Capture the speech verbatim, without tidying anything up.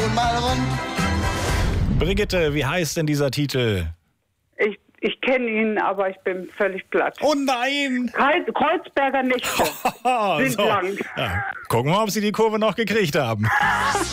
mal rund. Brigitte, wie heißt denn dieser Titel? Ich, ich kenne ihn, aber ich bin völlig platt. Oh nein! Kreuz, Kreuzberger Nächte sind so. lang. Ja, gucken wir mal, ob Sie die Kurve noch gekriegt haben.